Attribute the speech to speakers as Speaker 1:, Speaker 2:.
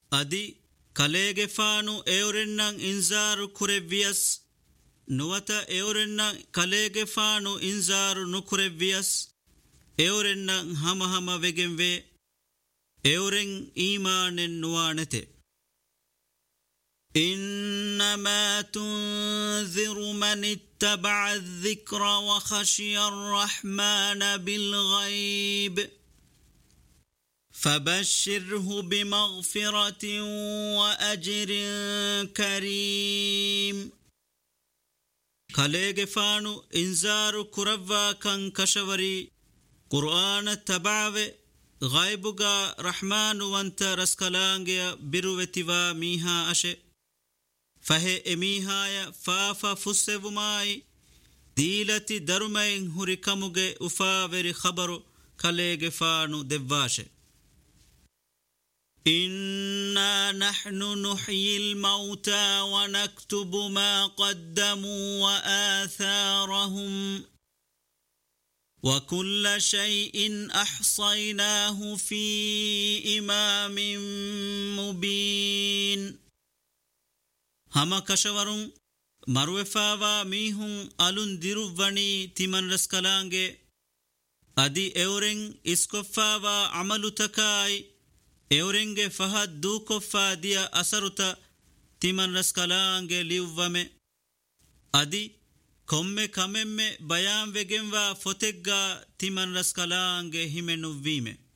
Speaker 1: adi kalege faanu eurennan inzaru kurevvias nuwata eurennan kalege faanu inzaru nukurevvias eurennan hama vegenve euren imanen nuwanete إنما تنذر من اتبع الذكر وخشي الرحمن بالغيب فبشره بمغفرة وأجر كريم كاليغ فانو إنذار كروا كان كشوري قرآن تبعوه غيبغا رحمن وانت رسكلانجيا بروتيوا ميها أشي فهي اميهايا فافا فسوماي ديلتي درمين هريكموغي افاوري خبرو كاليغ فانو دواشه إنا نحن نحيي الموتى ونكتب ما قدموا وآثارهم وكل شيء أحصيناه في إمام مبين هما كشورون مروفاوا ميهون ألون ديروفاني تيمن رسكالانجي أدي اورين اسكوفاوا عملو تكاي اورينجي فهد دوكوفا ديا أسرتا تيمن رسكالانجي ليوفامي أدي كومي كممي بيان وگنوا فتگا تيمن رسكالانجي همنو ويمي